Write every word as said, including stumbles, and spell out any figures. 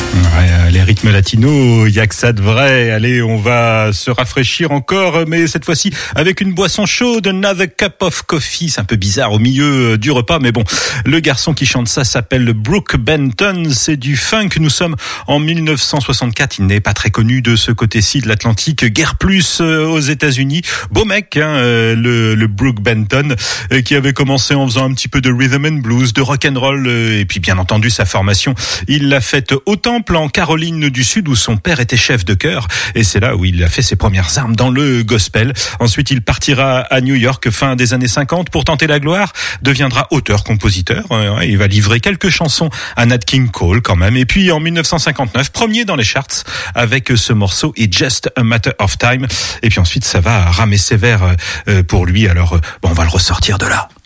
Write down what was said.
Ouais, les rythmes latinos, il y a que ça de vrai. Allez, on va se rafraîchir encore, mais cette fois-ci avec une boisson chaude, another cup of coffee. C'est un peu bizarre au milieu du repas, mais bon. Le garçon qui chante ça s'appelle Brook Benton. C'est du funk. Nous sommes en mille neuf cent soixante-quatre. Il n'est pas très connu de ce côté-ci de l'Atlantique. Guère plus aux États-Unis. Beau mec, hein, le, le Brook Benton, qui avait commencé en faisant un petit peu de rhythm and blues, de rock and roll, et puis bien entendu sa formation, il l'a faite au Temple en Caroline du Sud où son père était chef de chœur, et c'est là où il a fait ses premières armes dans le gospel. Ensuite, il partira à New York fin des années cinquante pour tenter la gloire, deviendra auteur-compositeur, il va livrer quelques chansons à Nat King Cole quand même, et puis en mille neuf cent cinquante-neuf, premier dans les charts avec ce morceau It's Just a Matter of Time, et puis ensuite ça va ramer sévère pour lui, alors bon, on va le ressortir de là.